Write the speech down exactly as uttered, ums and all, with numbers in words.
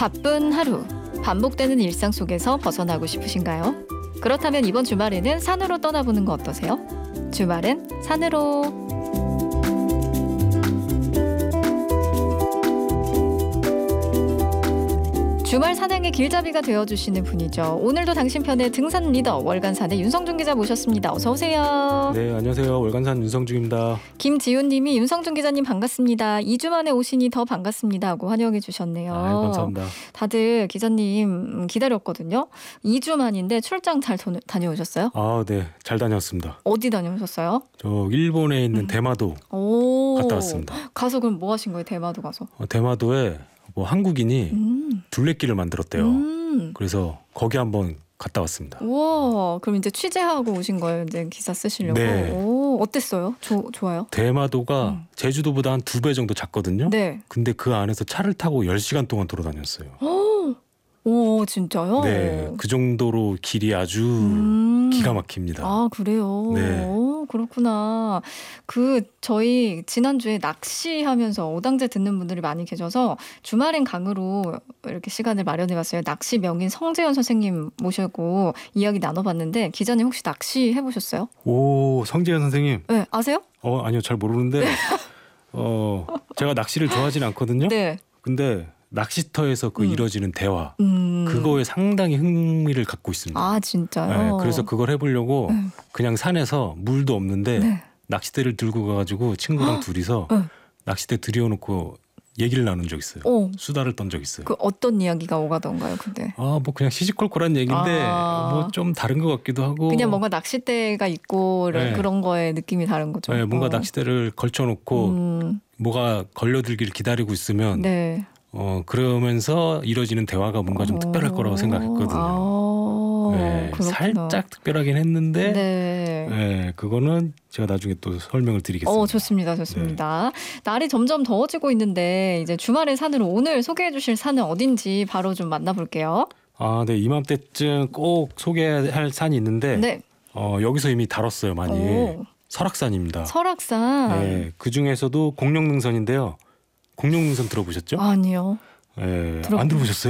바쁜 하루, 반복되는 일상 속에서 벗어나고 싶으신가요? 그렇다면 이번 주말에는 산으로 떠나보는 거 어떠세요? 주말엔 산으로. 주말 산행의 길잡이가 되어주시는 분이죠. 오늘도 당신 편의 등산 리더 월간산의 윤성준 기자 모셨습니다. 어서 오세요. 네, 안녕하세요. 월간산 윤성준입니다. 김지훈님이 윤성준 기자님 반갑습니다. 이 주 만에 오시니 더 반갑습니다 하고 환영해 주셨네요. 아, 감사합니다. 다들 기자님 기다렸거든요. 이 주 만인데 출장 잘 도, 다녀오셨어요? 아, 네, 잘 다녔습니다. 어디 다녀오셨어요? 저 일본에 있는 음. 대마도 오, 갔다 왔습니다. 가서 그럼 뭐 하신 거예요? 대마도 가서? 어, 대마도에 뭐 한국인이 음. 둘레길을 만들었대요. 음. 그래서 거기 한번 갔다 왔습니다. 우와, 그럼 이제 취재하고 오신 거예요? 이제 기사 쓰시려고? 네. 오, 어땠어요? 조, 좋아요? 대마도가 음. 제주도보다 한 두 배 정도 작거든요. 네. 근데 그 안에서 차를 타고 열 시간 동안 돌아다녔어요. 오, 오 진짜요? 네, 그 정도로 길이 아주 음. 기가 막힙니다. 아, 그래요? 네. 오, 그렇구나. 그 저희 지난주에 낚시하면서 오당제 듣는 분들이 많이 계셔서 주말엔 강으로 이렇게 시간을 마련해봤어요. 낚시 명인 성재현 선생님 모시고 이야기 나눠봤는데 기자님 혹시 낚시 해보셨어요? 오, 성재현 선생님. 네, 아세요? 어, 아니요, 잘 모르는데 어, 제가 낚시를 좋아하진 않거든요. 네. 근데 낚시터에서 그 음. 이뤄지는 대화 음. 그거에 상당히 흥미를 갖고 있습니다. 아, 진짜요? 네, 그래서 그걸 해보려고 음. 그냥 산에서 물도 없는데 네. 낚싯대를 들고 가가지고 친구랑 둘이서 응. 낚싯대 들여놓고 얘기를 나눈 적 있어요. 오. 수다를 떤 적 있어요. 그 어떤 이야기가 오가던가요, 근데? 아, 뭐 그냥 시시콜콜한 얘기인데 아. 뭐 좀 다른 것 같기도 하고. 그냥 뭔가 낚싯대가 있고 네. 그런 거에 느낌이 다른 거죠. 네, 뭔가 어. 낚싯대를 걸쳐놓고 음, 뭐가 걸려들기를 기다리고 있으면 네. 어 그러면서 이루어지는 대화가 뭔가 좀 어. 특별할 거라고 생각했거든요. 아, 네, 그렇구나. 살짝 특별하긴 했는데 네. 네, 그거는 제가 나중에 또 설명을 드리겠습니다. 어, 좋습니다. 좋습니다. 날이 점점 더워지고 있는데 이제 주말에 산으로 오늘 소개해 주실 산은 어딘지 바로 좀 만나볼게요. 아, 네, 이맘때쯤 꼭 소개할 산이 있는데 네. 어, 여기서 이미 다뤘어요, 많이. 오. 설악산입니다. 설악산. 네, 그 중에서도 공룡능선인데요. 공룡능선 들어보셨죠? 아니요. 네, 들어보- 안 들어보셨어요?